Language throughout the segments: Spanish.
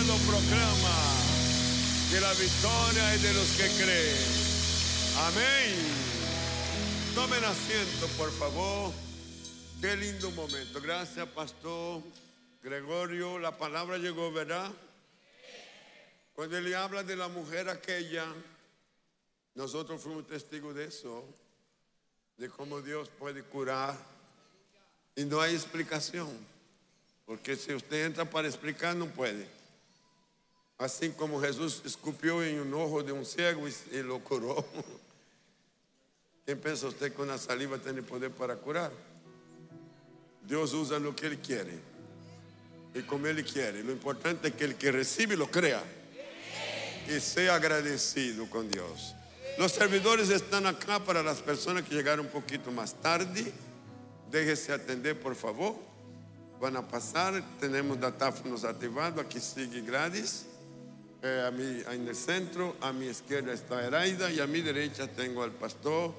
pueblo proclama que la victoria es de los que creen. Amén. Tomen asiento, por favor. Qué lindo momento. Gracias, Pastor Gregorio. La palabra llegó, ¿verdad? Cuando él le habla de la mujer aquella, nosotros fuimos testigos de eso, de cómo Dios puede curar. Y no hay explicación, porque si usted entra para explicar, no puede. Así como Jesús escupió en un ojo de un ciego y lo curó. ¿Quién piensa usted que una saliva tiene poder para curar? Dios usa lo que Él quiere y como Él quiere. Lo importante es que el que recibe lo crea y sea agradecido con Dios. Los servidores están acá para las personas que llegaron un poquito más tarde. Déjese atender, por favor. Van a pasar. Tenemos datáfonos activados. Aquí sigue Gladys. A mí, en el centro, a mi izquierda está Heraida y a mi derecha tengo al pastor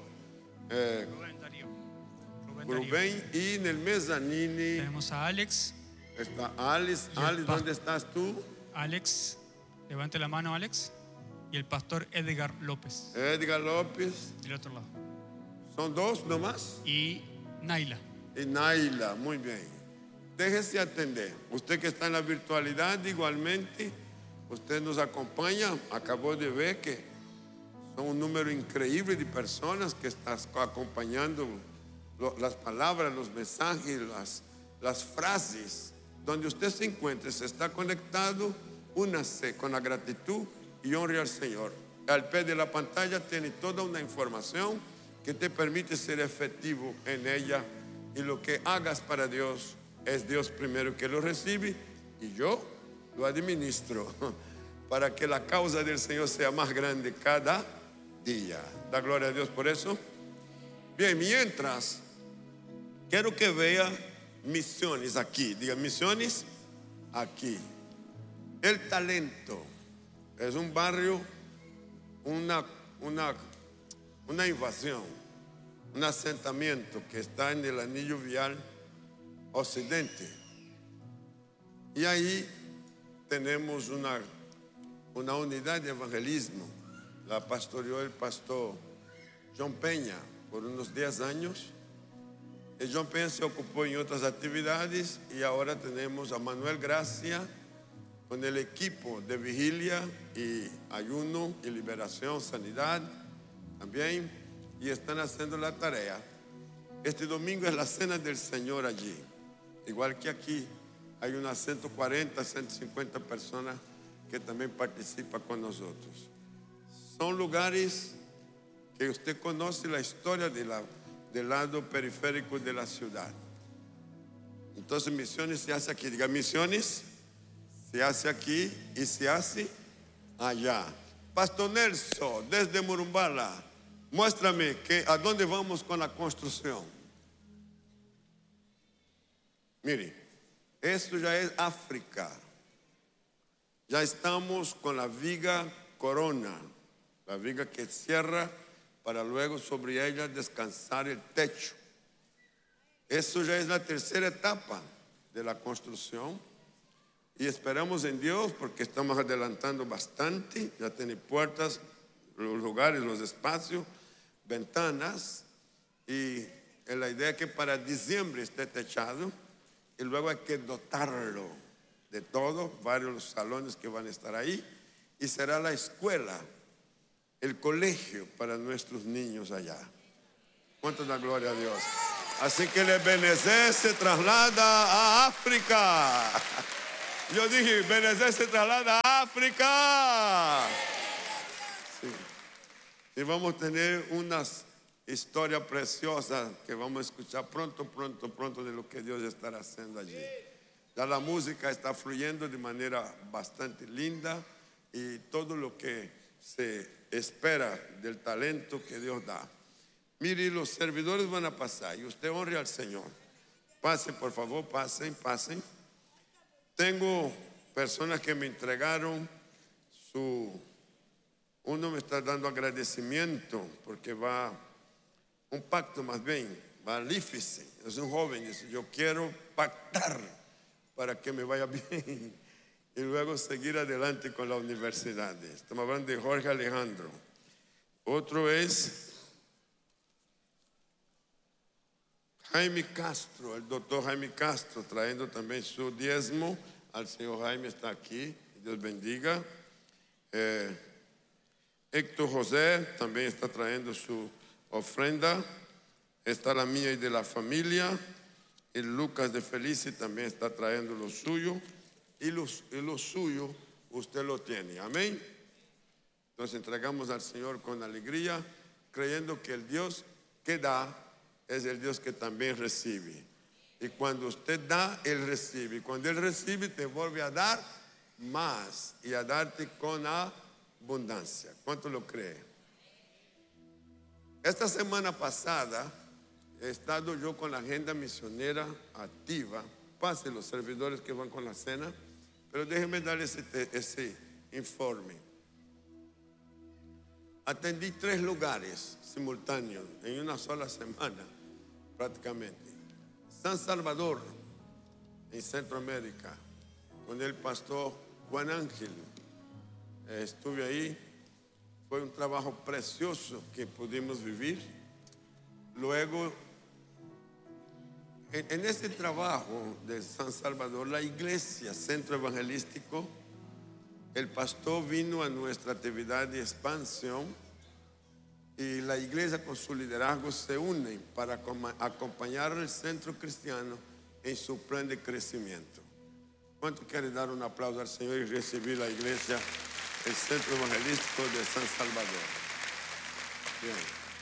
Rubén. Y en el mezanini tenemos a Alex. está Alex. Alex, ¿dónde estás tú? Alex, levante la mano, Alex. Y el pastor Edgar López. Edgar López. Del otro lado. Son dos nomás. Y Naila. Y Naila, muy bien. Déjese atender. Usted que está en la virtualidad, igualmente, usted nos acompaña. Acabó de ver que son un número increíble de personas que están acompañando las palabras, los mensajes, las frases. Donde usted se encuentre, se está conectado, únase con la gratitud y honre al Señor. Al pie de la pantalla tiene toda una información que te permite ser efectivo en ella. Y lo que hagas para Dios, es Dios primero que lo recibe y yo lo administro para que la causa del Señor sea más grande cada día. Da gloria a Dios por eso. Bien, mientras, quiero que vea misiones aquí. Diga misiones aquí. El Talento es un barrio, una invasión, un asentamiento que está en el anillo vial occidente. Y ahí tenemos una unidad de evangelismo. La pastoreó el pastor John Peña por unos 10 años. Y John Peña se ocupó en otras actividades y ahora tenemos a Manuel Gracia con el equipo de vigilia y ayuno y liberación, sanidad también, y están haciendo la tarea. Este domingo es la cena del Señor allí, igual que aquí hay unas 140, 150 personas que también participan con nosotros. Son lugares que usted conoce la historia del lado periférico de la ciudad. Entonces misiones se hace aquí. Diga misiones se hace aquí y se hace allá. Pastor Nelson, desde Murumbala, muéstrame a dónde vamos con la construcción. Mire, esto ya es África. Ya estamos con la viga corona, la viga que cierra para luego sobre ella descansar el techo. Eso ya es la tercera etapa de la construcción. Y esperamos en Dios porque estamos adelantando bastante. Ya tiene puertas, los lugares, los espacios, ventanas. Y la idea es que para diciembre esté techado. Y luego hay que dotarlo de todo, varios salones que van a estar ahí. Y será la escuela, el colegio para nuestros niños allá. ¿Cuánto da gloria a Dios? Así que el Benecer se traslada a África. Yo dije, Benecer se traslada a África. Sí. Y vamos a tener unas historias preciosas que vamos a escuchar pronto de lo que Dios estará haciendo allí. Ya la música está fluyendo de manera bastante linda y todo lo que se espera del talento que Dios da. Mire, los servidores van a pasar y usted honre al Señor. Pasen, por favor, pasen. Tengo personas que me entregaron uno me está dando agradecimiento porque va un pacto más bien, va al IFES. Es un joven, dice, yo quiero pactar para que me vaya bien. y luego seguir adelante con la universidad. Estamos hablando de Jorge Alejandro. Otro es Jaime Castro, el doctor Jaime Castro, trayendo también su diezmo. Al señor Jaime está aquí, Dios bendiga. Héctor José también está trayendo su ofrenda. Está la mía y de la familia. Y Lucas de Felici también está trayendo lo suyo. Y lo suyo usted lo tiene. Amén. Entonces entregamos al Señor con alegría, creyendo que el Dios que da es el Dios que también recibe. Y cuando usted da, Él recibe. Y cuando Él recibe, te vuelve a dar más y a darte con abundancia. ¿Cuánto lo cree? Esta semana pasada he estado yo con la agenda misionera activa. Pase los servidores que van con la cena, pero déjenme darles ese informe. Atendí 3 lugares simultáneos en una sola semana, prácticamente. San Salvador, en Centroamérica, con el pastor Juan Ángel. Estuve ahí, fue un trabajo precioso que pudimos vivir. Luego, en este trabajo de San Salvador, la iglesia, centro evangelístico, el pastor vino a nuestra actividad de expansión y la iglesia con su liderazgo se unen para acompañar al centro cristiano en su plan de crecimiento. ¿Cuánto quiere dar un aplauso al Señor y recibir la iglesia, el centro evangelístico de San Salvador? Bien.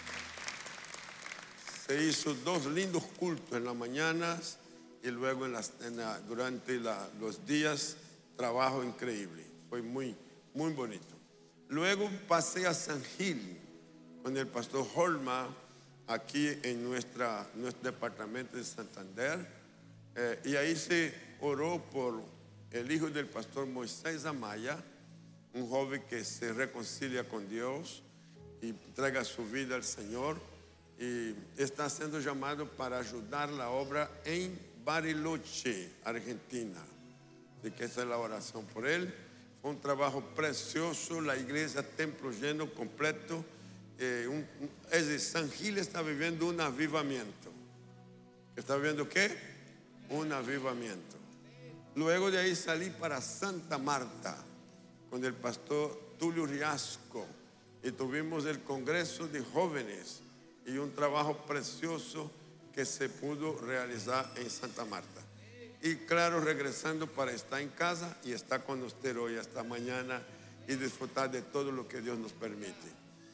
Se hizo 2 lindos cultos en las mañanas y luego durante los días, trabajo increíble. Fue muy, muy bonito. Luego pasé a San Gil con el pastor Holma, aquí en nuestro departamento de Santander. Y ahí se oró por el hijo del pastor Moisés Amaya, un joven que se reconcilia con Dios y entrega su vida al Señor. Y está siendo llamado para ayudar la obra en Bariloche, Argentina. Así que esa es la oración por él. Fue un trabajo precioso, la iglesia, templo lleno, completo. Es decir, San Gil está viviendo un avivamiento. ¿Está viviendo qué? Un avivamiento. Luego de ahí salí para Santa Marta con el pastor Tulio Riasco y tuvimos el congreso de jóvenes y un trabajo precioso que se pudo realizar en Santa Marta. Y claro, regresando para estar en casa y estar con usted hoy hasta mañana y disfrutar de todo lo que Dios nos permite.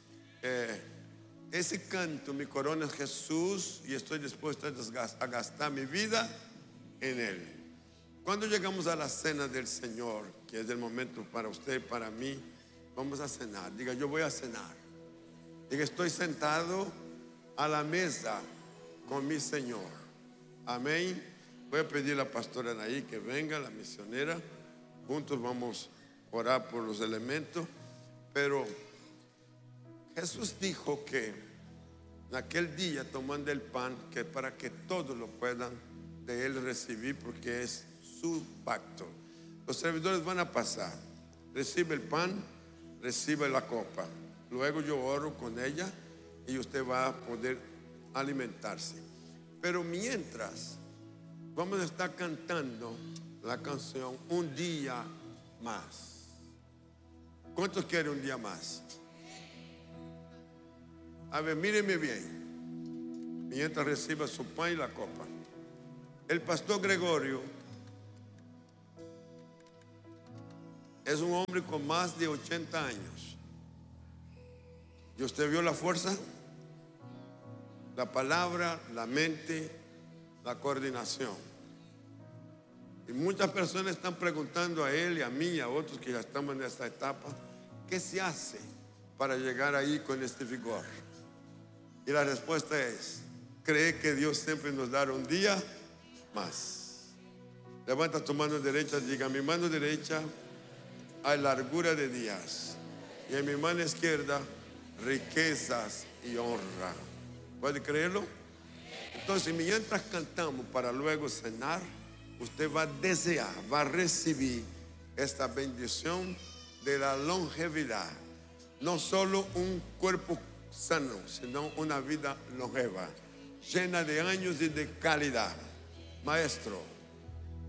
Ese canto, mi corona es Jesús y estoy dispuesto a gastar mi vida en Él. Cuando llegamos a la cena del Señor, que es el momento para usted, para mí, vamos a cenar. Diga, yo voy a cenar. Diga, estoy sentado a la mesa con mi Señor. Amén. Voy a pedir a la pastora Anaí que venga, la misionera. Juntos vamos a orar por los elementos. Pero Jesús dijo que en aquel día, tomando el pan, que para que todos lo puedan de Él recibir, porque es su pacto. Los servidores van a pasar. Recibe el pan, recibe la copa. Luego yo oro con ella y usted va a poder alimentarse. Pero mientras, vamos a estar cantando la canción Un Día Más. ¿Cuántos quieren un día más? A ver, míreme bien. Mientras reciba su pan y la copa. El pastor Gregorio es un hombre con más de 80 años. ¿Y usted vio la fuerza? La palabra, la mente, la coordinación. Y muchas personas están preguntando a él y a mí y a otros que ya estamos en esta etapa, ¿qué se hace para llegar ahí con este vigor? Y la respuesta es, cree que Dios siempre nos dará un día más. Levanta tu mano derecha, diga, mi mano derecha hay largura de días y en mi mano izquierda riquezas y honra. ¿Puede creerlo? Entonces, mientras cantamos para luego cenar, usted va a desear, va a recibir esta bendición de la longevidad. No solo un cuerpo sano, sino una vida longeva, llena de años y de calidad. Maestro,